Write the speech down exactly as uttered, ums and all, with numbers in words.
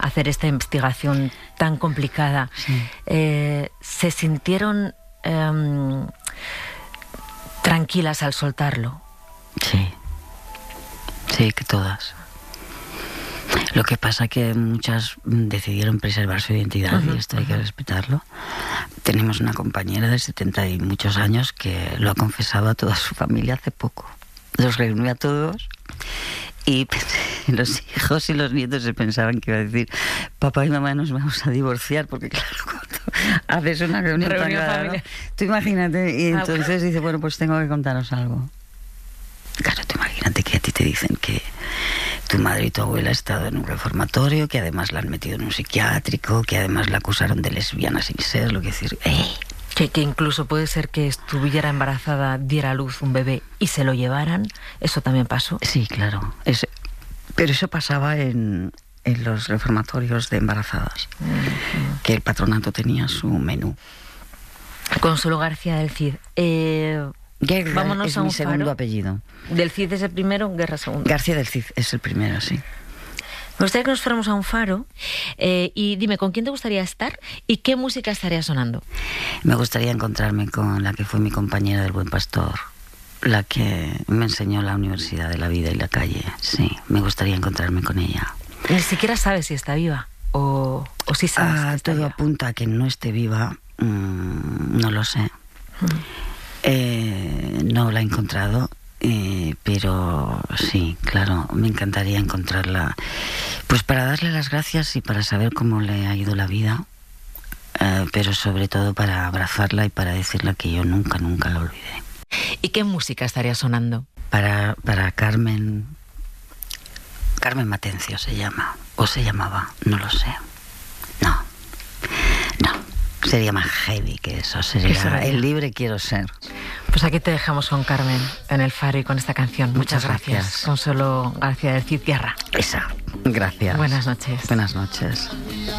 hacer esta investigación tan complicada. Sí. Eh, ¿Se sintieron eh, tranquilas al soltarlo? Sí, sí, que todas. Lo que pasa que muchas decidieron preservar su identidad, uh-huh, y esto hay uh-huh. que respetarlo. Tenemos una compañera de setenta y muchos años que lo ha confesado a toda su familia hace poco. Los reunió a todos y los hijos y los nietos se pensaban que iba a decir: papá y mamá, nos vamos a divorciar, porque claro, cuando haces una reunión, reunión tan grande, ¿no? Tú imagínate, y entonces dice: bueno, pues tengo que contaros algo. Claro, tú imagínate que a ti te dicen que tu madre y tu abuela han estado en un reformatorio, que además la han metido en un psiquiátrico, que además la acusaron de lesbiana sin ser, lo que decir, ¡eh! Que, que incluso puede ser que estuviera embarazada, diera a luz un bebé y se lo llevaran. ¿Eso también pasó? Sí, claro. Es, pero eso pasaba en, en los reformatorios de embarazadas, uh-huh. que el patronato tenía su menú. Consuelo García del Cid. Eh... Guerra Vámonos es a un mi segundo faro. apellido. Del Cid es el primero, Guerra segundo. García del Cid es el primero, sí. Me gustaría que nos fuéramos a un faro, eh, y dime, ¿con quién te gustaría estar y qué música estaría sonando? Me gustaría encontrarme con la que fue mi compañera del Buen Pastor, la que me enseñó la universidad de la vida y la calle. Sí, me gustaría encontrarme con ella. Ni siquiera sabes si está viva o, o si sabes ah, que está todo viva. Apunta a que no esté viva, mmm, no lo sé. Hmm. Eh, no la he encontrado, eh, pero sí, claro, me encantaría encontrarla, pues para darle las gracias y para saber cómo le ha ido la vida, eh, pero sobre todo para abrazarla y para decirle que yo nunca, nunca la olvidé. ¿Y qué música estaría sonando? Para, para Carmen, Carmen Matencio se llama, o se llamaba, no lo sé. No, no. Sería más heavy que eso, sería el libre quiero ser. Pues aquí te dejamos con Carmen en el faro y con esta canción. Muchas, Muchas gracias. gracias. Consuelo García del Cid Guerra. Esa, gracias. Buenas noches. Buenas noches.